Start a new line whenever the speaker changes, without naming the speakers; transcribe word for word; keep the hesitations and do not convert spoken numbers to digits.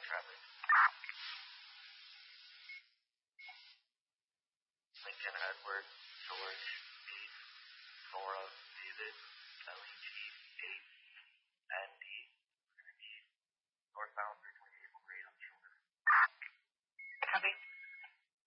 traffic. Lincoln, Edward, George, Keith, Nora, David, Ellie G, H, Andy, Keith, northbound